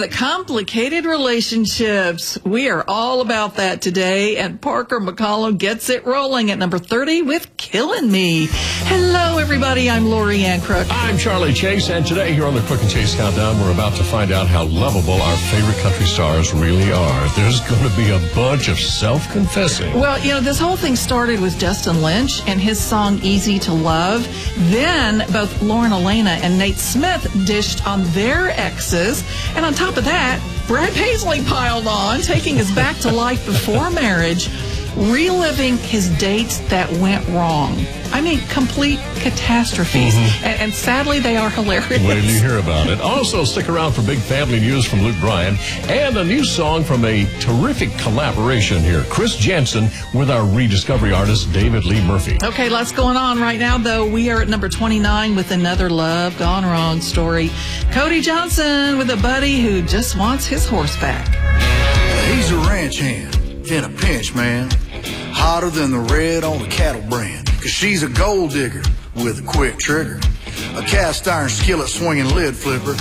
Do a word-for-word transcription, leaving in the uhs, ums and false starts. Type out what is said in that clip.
the complicated relationships. We are all about that today, and Parker McCollum gets it rolling at number thirty with Killing Me. Hello, everybody. I'm Lori Ann Crook. I'm Charlie Chase, and today here on the Crook and Chase Countdown, we're about to find out how lovable our favorite country stars really are. There's going to be a bunch of self-confessing. Well, you know, this whole thing started with Justin Lynch and his song Easy to Love. Then both Lauren Elena and Nate Smith dished on their exes. And on top of that, Brad Paisley piled on, taking us back to life before marriage, reliving his dates that went wrong. I mean, complete catastrophes. Mm-hmm. And, and sadly, they are hilarious. Wait till you hear about it. Also, stick around for big family news from Luke Bryan and a new song from a terrific collaboration here. Chris Jansen with our rediscovery artist, David Lee Murphy. Okay, lots going on right now, though. We are at number twenty-nine with Another Love Gone Wrong story. Cody Johnson with a buddy who just wants his horse back. He's a ranch hand in a pinch, man. Hotter than the red on the cattle brand. Cause she's a gold digger with a quick trigger. A cast iron skillet swinging lid flipper.